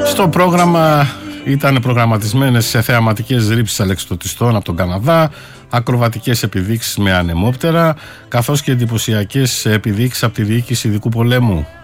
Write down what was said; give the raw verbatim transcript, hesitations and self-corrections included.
Στο πρόγραμμα ήταν προγραμματισμένες σε θεαματικές ρήψεις αλεξιτοτιστών από τον Καναδά, ακροβατικές επιδείξεις με ανεμόπτερα, καθώς και εντυπωσιακές επιδείξεις από τη διοίκηση ειδικού πολέμου